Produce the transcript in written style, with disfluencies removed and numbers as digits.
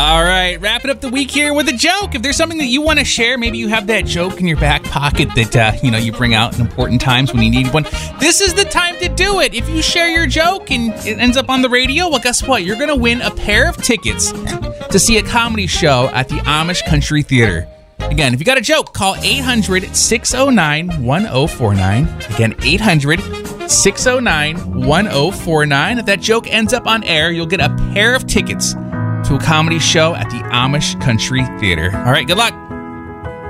All right, wrapping up the week here with a joke. If there's something that you want to share, maybe you have that joke in your back pocket that you bring out in important times when you need one. This is the time to do it. If you share your joke and it ends up on the radio, well, guess what? You're going to win a pair of tickets to see a comedy show at the Amish Country Theater. Again, if you got a joke, call 800-609-1049. Again, 800-609-1049. If that joke ends up on air, you'll get a pair of tickets to a comedy show at the Amish Country Theater. All right, good luck.